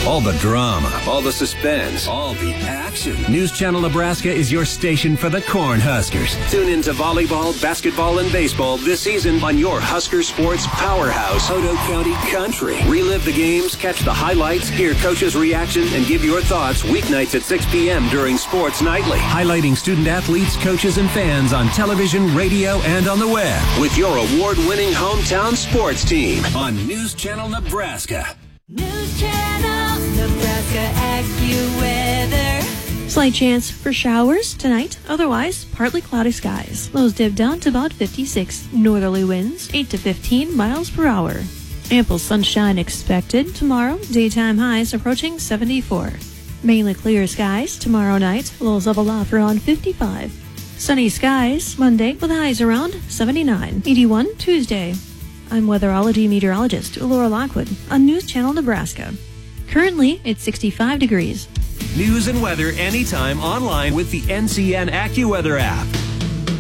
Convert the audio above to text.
All the drama, all the suspense, all the action. News Channel Nebraska is your station for the Cornhuskers. Tune in to volleyball, basketball, and baseball this season on your Husker sports powerhouse, Hodo County Country. Relive the games, catch the highlights, hear coaches' reaction, and give your thoughts weeknights at 6 p.m. during Sports Nightly. Highlighting student athletes, coaches, and fans on television, radio, and on the web. With your award-winning hometown sports team on News Channel Nebraska. News Channel Nebraska AccuWeather. Slight chance for showers tonight, otherwise partly cloudy skies. Lows dip down to about 56. Northerly winds 8 to 15 miles per hour. Ample sunshine expected tomorrow. Daytime highs approaching 74. Mainly clear skies tomorrow night. Lows level off around 55. Sunny skies Monday with highs around 79. 81 Tuesday. I'm weatherology meteorologist Laura Lockwood on News Channel Nebraska. Currently, it's 65 degrees. News and weather anytime online with the NCN AccuWeather app.